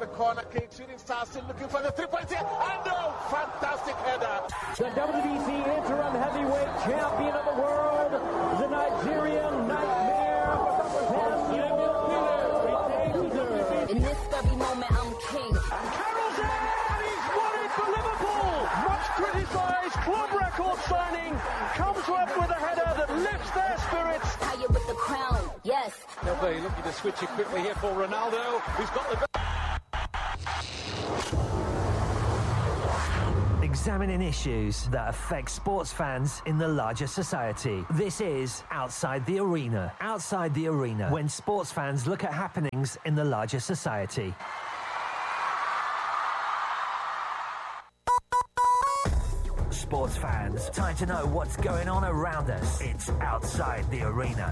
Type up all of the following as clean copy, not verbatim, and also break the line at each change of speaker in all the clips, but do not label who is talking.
the corner kick. Shooting star still looking for the 3-point here. And no, fantastic header.
The WBC interim heavyweight champion of the world, the Nigerian Nightmare,
in this very moment, I'm king.
And Carroll's in, and he's won it for Liverpool. Much criticised club record signing comes up with a header that lifts their spirits.
Higher with the crown, yes.
They'll be looking to switch it quickly here for Ronaldo, who's got the...
Examining issues that affect sports fans in the larger society. This is Outside the Arena. Outside the Arena, when sports fans look at happenings in the larger society. Sports fans, time to know what's going on around us. It's Outside the Arena.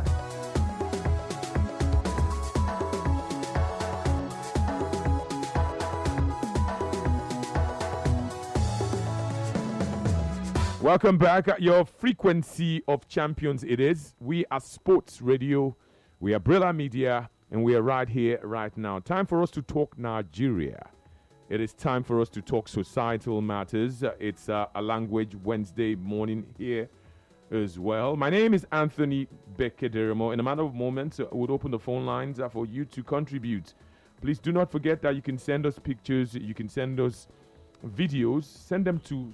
Welcome back at your frequency of champions. It is. We are Sports Radio. We are Brilla Media, and we are right here, right now. Time for us to talk Nigeria. It is time for us to talk societal matters. It's a Language Wednesday morning here as well. My name is Anthony Bekederemo. In a matter of moments, we'll open the phone lines for you to contribute. Please do not forget that you can send us pictures, you can send us videos. Send them to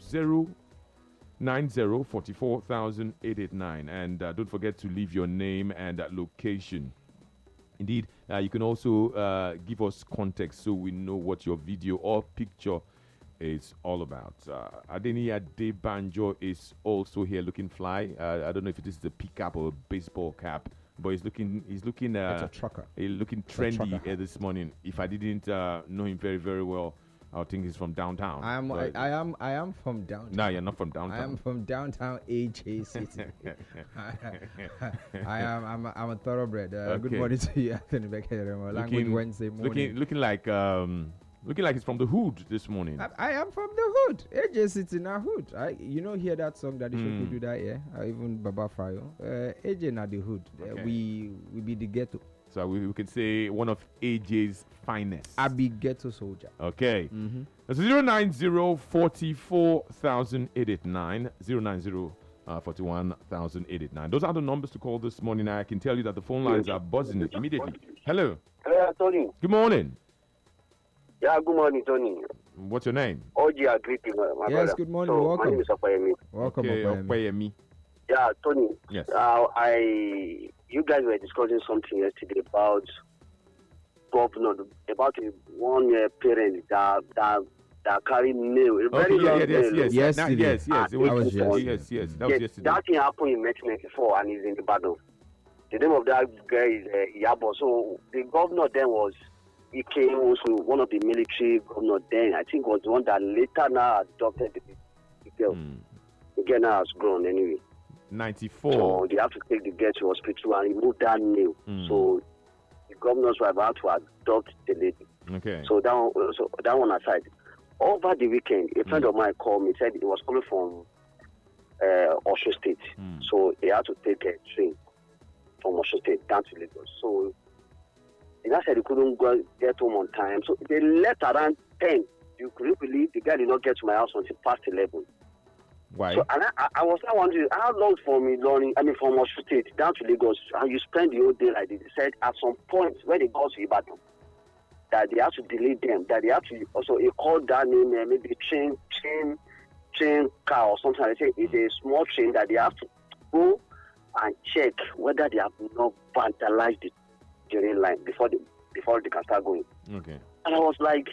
090-44,889, and don't forget to leave your name and location. Indeed, you can also give us context so we know what your video or picture is all about. Adeniyi Adebanjo is also here looking fly. I don't know if it is the pickup or a baseball cap, but he's looking
it's a trucker.
He's looking trendy this morning. If I didn't know him very, very well, I think he's from downtown.
I am from downtown.
No, you're not from downtown.
I am from downtown AJ City. I'm a thoroughbred.
Okay.
Good morning to you, Anthony Becker. Language Wednesday morning.
Looking like he's from the hood this morning.
I am from the hood. AJ City in our hood. Hear that song that could do that, yeah? Even Baba Frayo. AJ na the hood.
Okay.
We be the ghetto.
So we could say one of AJ's finest.
I be ghetto soldier.
Okay. That's 090-44,889, 090-41,889. Those are the numbers to call this morning. I can tell you that the phone lines are buzzing immediately. Hello.
Hello, Tony.
Good morning.
Yeah, good morning, Tony.
What's your name?
OG, I greet you, my brother.
Yes, good morning.
So,
Welcome.
My name is Opayemi.
Welcome,
Okay,
Opayemi.
Yeah, Tony.
Yes.
You guys were discussing something yesterday about governor, about one parent that carried mail.
Okay, yes.
Yesterday.
Yes. It was
yesterday.
That was yesterday.
That thing happened in 1994 and he's in Ibadan. The name of that guy is Iyabo. So the governor then was, he came also one of the military governors then. I think was the one that later now adopted the girl. The girl now has grown anyway.
94.
So they have to take the girl to hospital and remove that nail. So the governor's wife had to adopt the lady.
Okay.
So that one aside. Over the weekend, a friend of mine called me, said he was coming from Osun State. So he had to take a train from Osun State down to Lagos. So he said he couldn't get home on time. So they left around 10. You couldn't believe the guy did not get to my house until past 11.
Why?
So, and I was now wondering, how long from from Osun State down to Lagos, and you spend the whole day like this? They said at some point when they got to Ibadan, that they have to delay them, that they have to also call that name, maybe train car or something. They say it's a small train that they have to go and check whether they have not vandalized the rail line before they can start going.
Okay.
And I was like,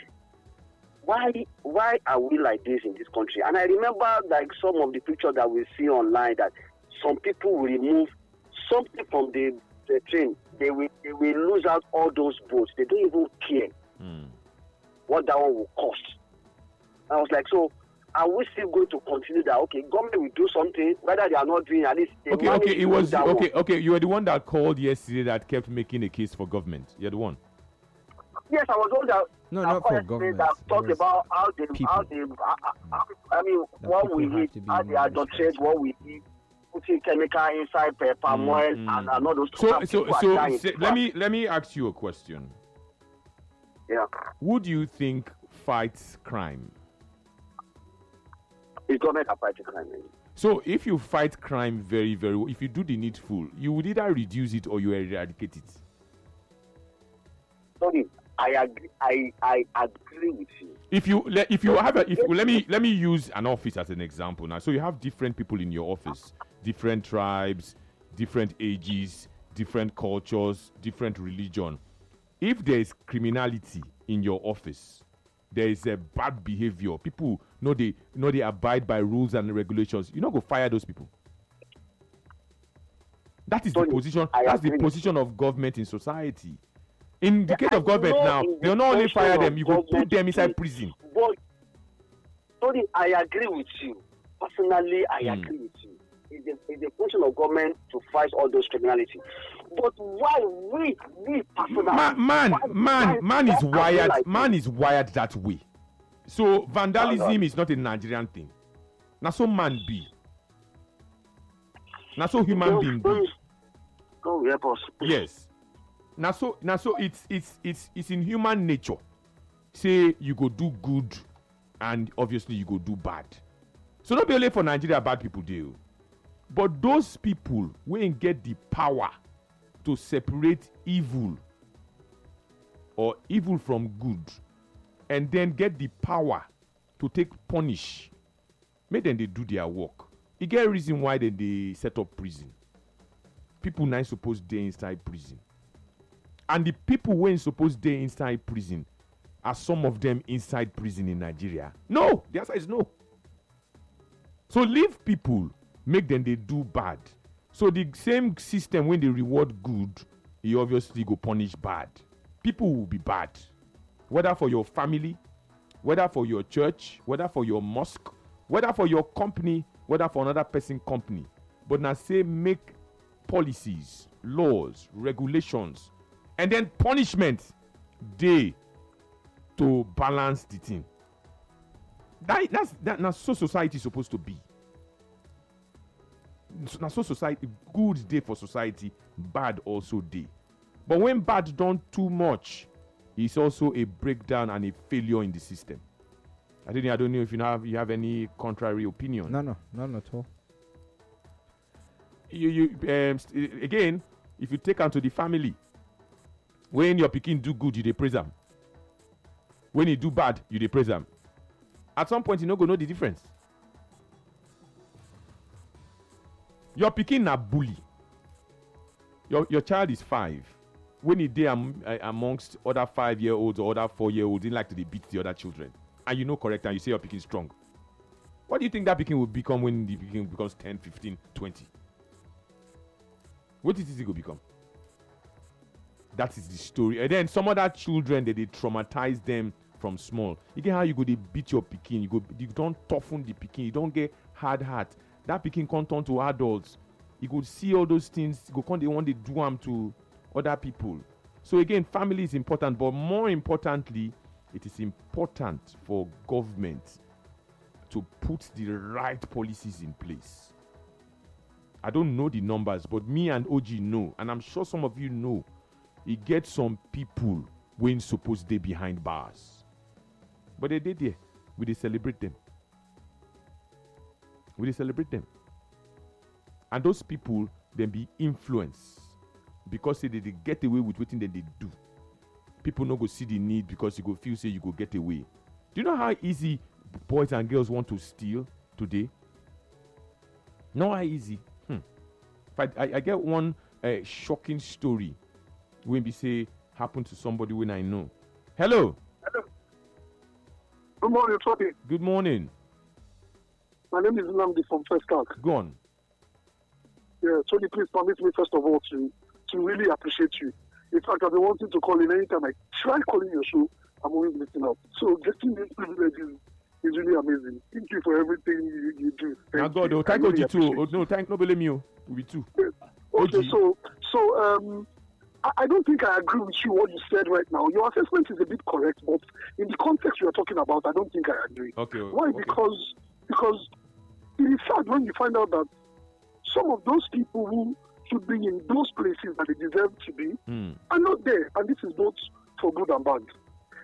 why are we like this in this country? And I remember like some of the pictures that we see online that some people will remove something from the train. They will lose out all those boats. They don't even care what that one will cost. I was like, so are we still going to continue that? Okay, government will do something, whether they are not doing at least.
Okay. It was okay. You were the one that called yesterday that kept making a case for government. You're the one.
Yes, I was the one that.
No, not for government.
That talked about how they, what we eat, how they adulterate what we eat, putting chemical inside palm oil and all those.
So let me ask you a question.
Yeah.
Who do you think fights crime?
It's government that fights crime.
So if you fight crime very, very well, if you do the needful, you would either reduce it or you eradicate it.
Sorry, I agree with you.
Let me use an office as an example now. So you have different people in your office, different tribes, different ages, different cultures, different religion. If there is criminality in your office, there is a bad behavior. People know they abide by rules and regulations. You're not going to fire those people. That is the position. That's the position of government in society. In the case of government now, they'll not only fire them, you go put them inside prison.
But, sorry, I agree with you. Personally, I agree with you. It's a function of government to fight all those criminality. But why we personally?
Man is wired. Man is wired that way. So vandalism is not a Nigerian thing. Now so man be. Now so human being be.
Go help us.
Yes. Now so it's in human nature. Say you go do good, and obviously you go do bad. So not be only for Nigeria bad people do. But those people will get the power to separate evil or evil from good, and then get the power to take punish. Make them they do their work. You get a reason why they set up prison. People not supposed they inside prison. And the people who ain't supposed they inside prison are some of them inside prison in Nigeria. No, the answer is no. So leave people. Make them they do bad. So the same system when they reward good, you obviously go punish bad. People will be bad. Whether for your family, whether for your church, whether for your mosque, whether for your company, whether for another person's company. But now say make policies, laws, regulations, and then punishment day to balance the thing. That's so society is supposed to be. Now so society good day for society, bad also day. But when bad done too much, it's also a breakdown and a failure in the system. I don't know if you have any contrary opinion.
No, none at all.
Again, if you take onto the family, when your pikin do good, you dey praise them. When he do bad, you dey praise them. At some point, you no go know the difference. Your pikin na bully. Your child is 5. When he dey amongst other 5-year-olds or other 4-year-olds, he like to beat the other children. And you know correct, and you say your pikin strong. What do you think that pikin will become when the pikin becomes 10, 15, 20? What is he going to become? That is the story. And then some other children, they traumatize them from small. You get how you go, they beat your pikin. You don't toughen the pikin. You don't get hard heart. That pikin can't turn to adults. You could see all those things. They want to do them to other people. So again, family is important, but more importantly, it is important for government to put the right policies in place. I don't know the numbers, but me and OG know, and I'm sure some of you know, it gets some people when supposed they behind bars. But they did there. We they celebrate them. And those people then be influenced because they get away with what they do. People no go see the need because you go feel say you go get away. Do you know how easy boys and girls want to steal today? Not how easy. I get one shocking story when we say happened to somebody when I know. Hello.
Good morning, Toby.
Good morning.
My name is Nnamdi from First Bank.
Go on.
Yeah, Tony, please permit me first of all to really appreciate you. In fact, I've been wanting to call in anytime I try calling your show, I'm always listening up. So getting this privilege is really amazing. Thank you for everything you do.
Now God, thank you too. No, thank nobody me. We too.
Okay, so I don't think I agree with you what you said right now. Your assessment is a bit correct, but in the context you are talking about, I don't think I agree.
Okay.
Why?
Okay.
Because it is sad when you find out that some of those people who should be in those places that they deserve to be are not there, and this is both for good and bad.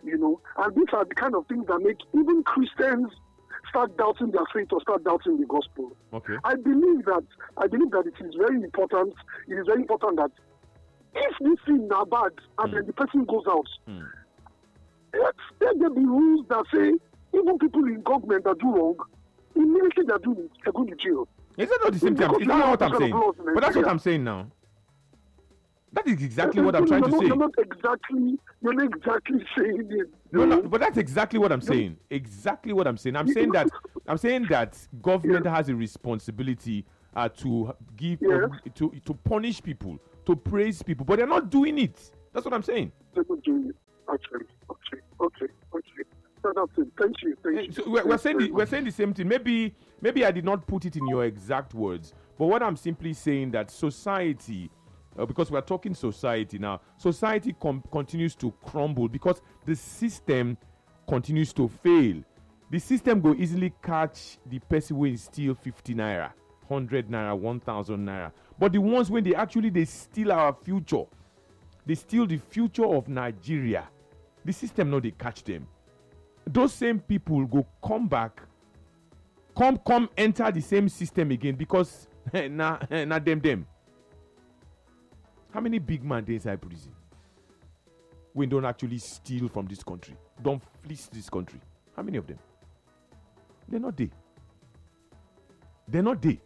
you know. And these are the kind of things that make even Christians start doubting their faith or start doubting the gospel.
Okay.
I believe that it is very important. It is very important that if this thing are bad and then the person goes out, let there be rules that say even people in government that do wrong, immediately they're going to jail.
Is that not the same thing? Is that not what I'm saying? But that's what I'm saying now. That is exactly what I'm trying to say.
You're not exactly saying it.
No, but that's exactly what I'm saying. Exactly what I'm saying. I'm saying that government has a responsibility to give to punish people, to praise people, but they're not doing it. That's what I'm saying.
They're not doing it. Okay. That's it. Thank you.
So we're saying the same thing. Maybe I did not put it in your exact words, but what I'm simply saying that society, because we're talking society now, society continues to crumble because the system continues to fail. The system will easily catch the person who steal 50 naira, 100 naira, 1,000 naira. But the ones when they steal our future, they steal the future of Nigeria. The system they catch them. Those same people go come back, come enter the same system again because them. How many big men they inside prison? We don't actually steal from this country, don't fleece this country. How many of them? They're not there. They're not there.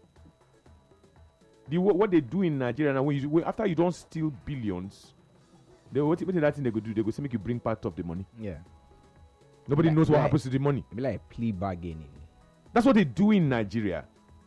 What they do in Nigeria now, after you don't steal billions, what that thing they go do? They go say make you bring part of the money.
Yeah.
Nobody knows what happens to the money.
It'd be like plea bargaining.
That's what they do in Nigeria.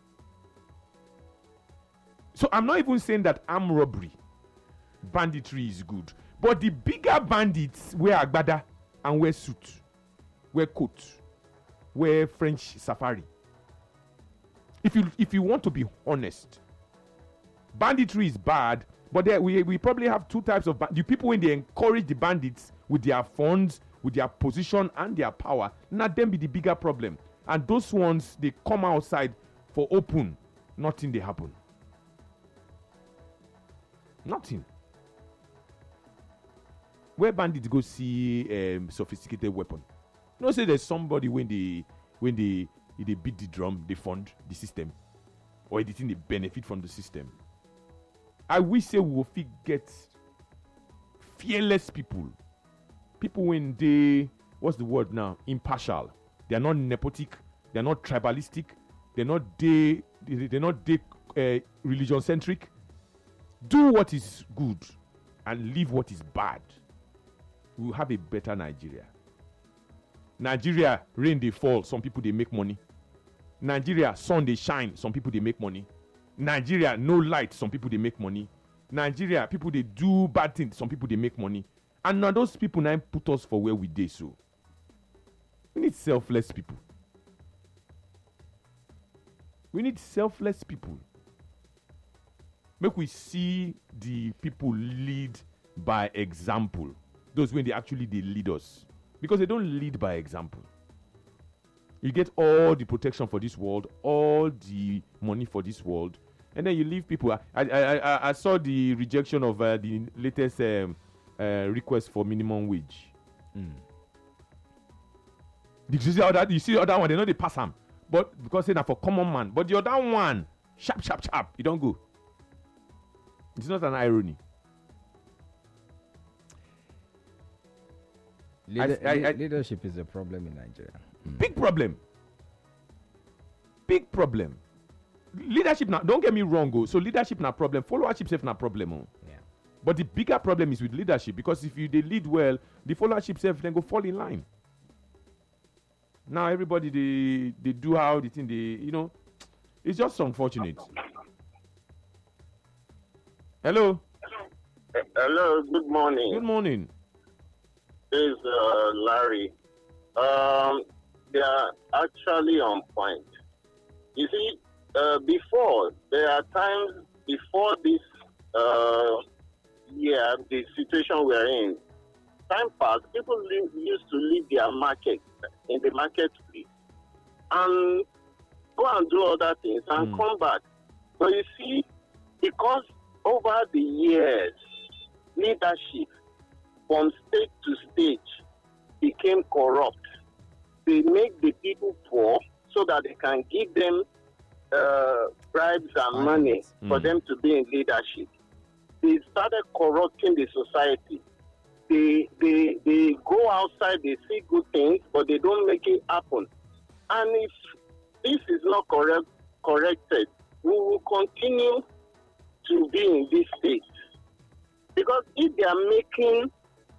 So I'm not even saying that armed robbery, banditry is good. But the bigger bandits wear agbada and wear suit, wear coat, wear French safari. If you want to be honest, banditry is bad, but we probably have two types of the people when they encourage the bandits with their funds, with their position and their power. Not them be the bigger problem. And those ones, they come outside for open. Nothing they happen. Nothing. Where bandits go see sophisticated weapon. You know, say there's somebody when they beat the drum, they fund the system. Or they think they benefit from the system. I wish say we will get fearless people. People when what's the word now? Impartial. They are not nepotic. They are not tribalistic. They're not religion centric. Do what is good and leave what is bad. We will have a better Nigeria. Nigeria, rain they fall. Some people they make money. Nigeria, sun they shine. Some people they make money. Nigeria, no light. Some people they make money. Nigeria, people they do bad things. Some people they make money. And now those people now put us for where we did. So we need selfless people. We need selfless people. Make we see the people lead by example. Those when they lead us. Because they don't lead by example. You get all the protection for this world, all the money for this world, and then you leave people. I saw the rejection of the latest request for minimum wage. Did you see all that? You see the other one, they know they pass them. But because they're for common man. But the other one, sharp, you don't go. It's not an irony.
Leadership is a problem in Nigeria.
Big problem. Leadership now, don't get me wrong, so leadership not problem, followership self not problem.
Yeah.
But the bigger problem is with leadership, because if they lead well, the followership self then go fall in line. Now everybody they do how they think it's just unfortunate. Hello.
Hello, good morning.
Good morning.
This is Larry. They are actually on point. You see, before, there are times before this year, the situation we're in, time past, people used to leave their market in the marketplace and go and do other things and come back. But you see, because over the years, leadership from stage to stage became corrupt. They make the people poor so that they can give them bribes and money for them to be in leadership. They started corrupting the society. They go outside, they see good things, but they don't make it happen. And if this is not corrected, we will continue to be in this state. Because if they are making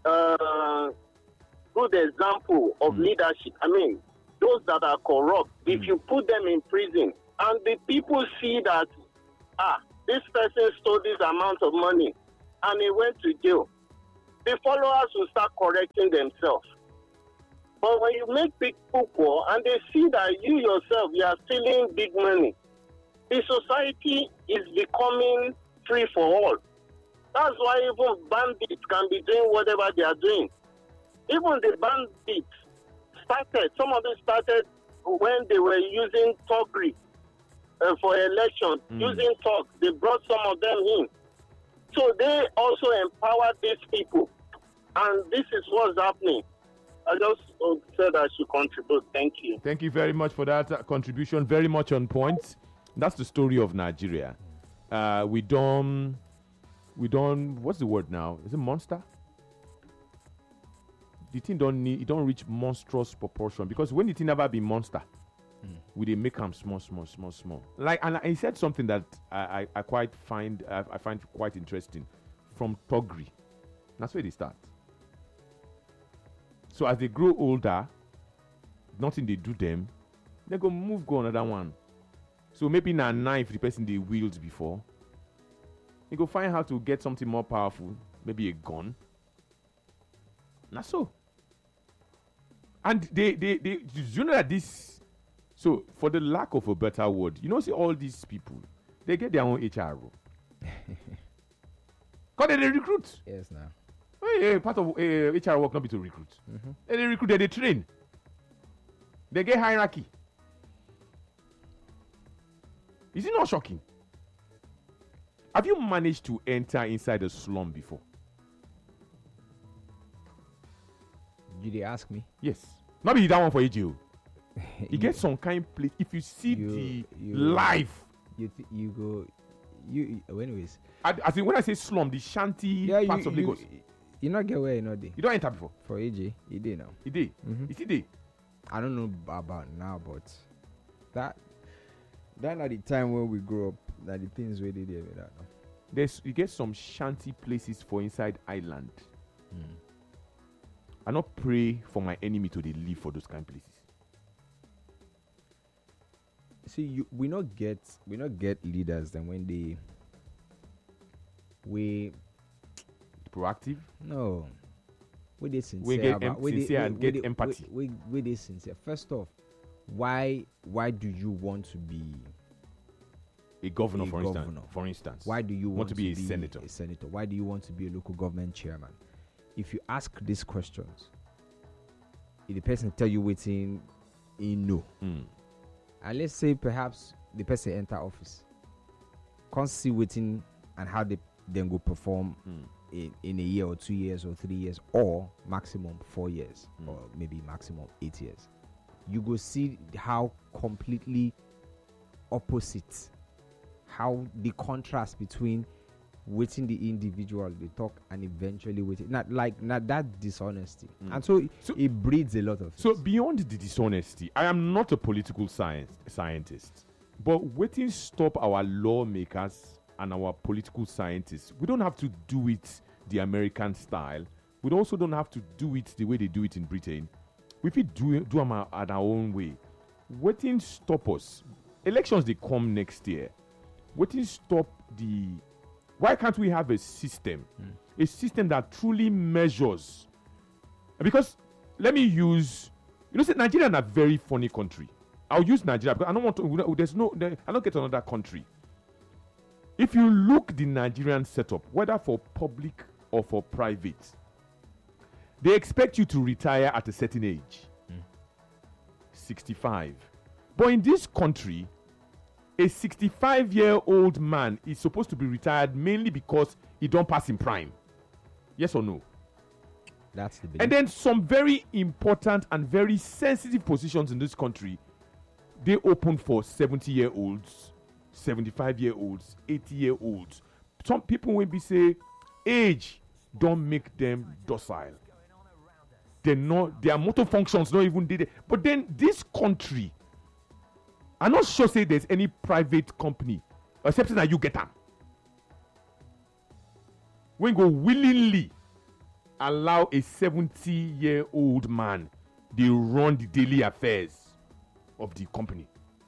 good example of leadership, I mean, those that are corrupt, if you put them in prison and the people see that, this person stole this amount of money and he went to jail, the followers will start correcting themselves. But when you make people poor and they see that you yourself, you are stealing big money, the society is becoming free for all. That's why even bandits can be doing whatever they are doing. Even the bandits started, some of them started when they were using thuggery for elections, using thugs. They brought some of them in. So they also empowered these people. And this is what's happening. I just said I should contribute. Thank you.
Thank you very much for that contribution. Very much on point. That's the story of Nigeria. We don't, what's the word now? Is it monster? The thing don't reach monstrous proportion, because when the thing never be monster, we they make them small. Like, and he said something that I find quite interesting. From thuggery, that's where they start. So as they grow older, nothing they do them, they go another one. So maybe na knife the person they wield before, they go find how to get something more powerful, maybe a gun. Not so. And they you know that this, so for the lack of a better word, you know, see all these people, they get their own HRO. Because they recruit.
Yes, now.
Part of HR work not be to recruit. They recruit, they train. They get hierarchy. Is it not shocking? Have you managed to enter inside a slum before?
Did they ask me?
Yes. Not be that one for you. You get some kind of place. If you see the life.
Anyways.
I think when I say slum, the shanty parts of Lagos.
You not get where you know they.
You don't enter before.
For AJ, he did now.
He did. Is he did?
I don't know about now, but that at the time when we grew up, that the things we did with that. No?
You get some shanty places for inside island. I not pray for my enemy to they live for those kind of places.
See, we not get leaders then when we
proactive.
No, we they sincere.
We get sincere and get empathy.
We they sincere. First off, why do you want to be
a governor, for instance?
Why do you want
to be a senator?
A senator. Why do you want to be a local government chairman? If you ask these questions, if the person tell you waiting, no. And let's say perhaps the person enter office, can't see waiting and how they then go perform in a year or 2 years or 3 years or maximum 4 years or maybe maximum 8 years. You go see how completely opposite, how the contrast between waiting the individual they talk and eventually waiting not that dishonesty, and so it breeds a lot of things.
So beyond the dishonesty, I am not a political scientist, but waiting stop our lawmakers and our political scientists. We don't have to do it the American style. We also don't have to do it the way they do it in Britain. We fit do them at our own way. Waiting stop us. Elections they come next year. Waiting stop the. Why can't we have a system that truly measures? Because let me use, say Nigeria is a very funny country. I'll use Nigeria because I don't want to. I don't get another country. If you look the Nigerian setup, whether for public or for private, they expect you to retire at a certain age, 65. But in this country, a 65-year-old man is supposed to be retired mainly because he don't pass in prime. Yes or no?
That's the belief.
And then some very important and very sensitive positions in this country, they open for 70-year-olds, 75-year-olds, 80-year-olds. Some people will be say, age don't make them docile. They're not, their motor functions not even did it. But then this country, I'm not sure say there's any private company, except that you get them, when go willingly allow a 70-year-old man, they run the daily affairs of the company.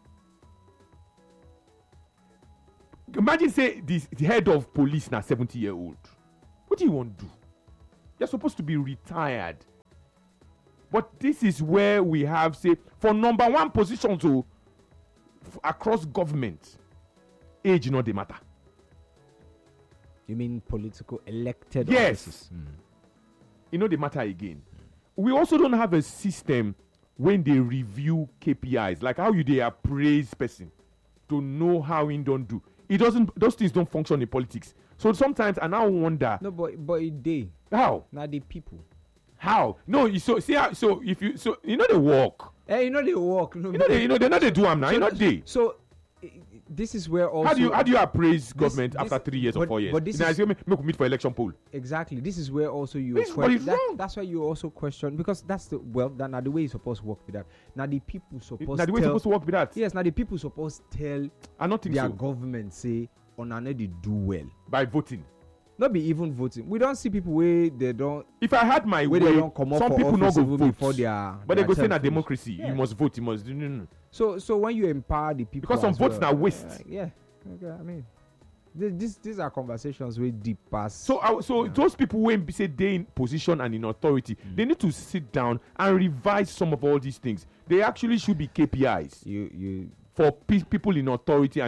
Imagine say the head of police now 70-year-old. What do you want to do? You're supposed to be retired. But this is where we have, say, for number one position to across government, age not the matter.
You mean political elected
yes.
offices?
You know the matter again. We also don't have a system when they review KPIs, like how you they appraise person to know how he don't do. It doesn't. Those things don't function in politics. So sometimes I now wonder.
No, but they.
How?
Now the people.
How? No, so see how, so if you so you know they work.
You know they work. No,
they're not they do them now.
So,
you know they.
So this is where also
how do you appraise government after 3 years or 4 years?
But this
is make meet for election poll.
Exactly. This is where also you that's why you also question, because that's the now the way it's supposed to work with that. Now the people supposed
now the way it's supposed to work with that.
Yes, now the people supposed to tell
I don't think
their
so.
government say on they do well
by voting.
Not be even voting. We don't see people where they don't.
If I had my way,
they don't come up
some
for
people not go vote
before their.
But they go say na democracy.
Yeah.
You must vote. You must. No.
So when you empower the people,
because some votes now waste.
Yeah. Okay. I mean, these are conversations with deep past.
So those people who say they in position and in authority, they need to sit down and revise some of all these things. They actually should be KPIs.
You
for people in authority and